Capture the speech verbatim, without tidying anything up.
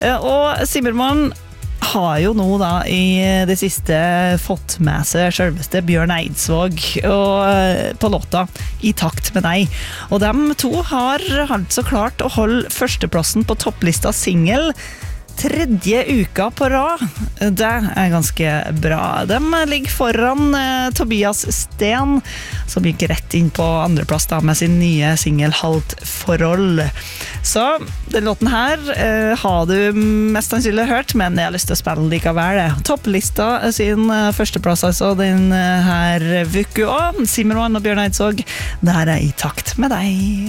Og Zimmermann har jo nå da i det siste fått med seg selveste Bjørn Eidsvåg og, på låta I takt med deg. Og de to har altså klart å holde førsteplassen på topplista single tredje uka på rad. Det er ganske bra. De ligger foran eh, Tobias Sten, som gikk rett inn på andreplass da, med sin nye single Halvt forhold. Så den låten her eh, har du mest sannsynlig hørt, men jeg har lyst til å spille likevel. Topplista sin eh, førsteplass, altså den eh, her vuku og Zimmermann og Bjørn Eidsvåg. Det her er I takt med deg.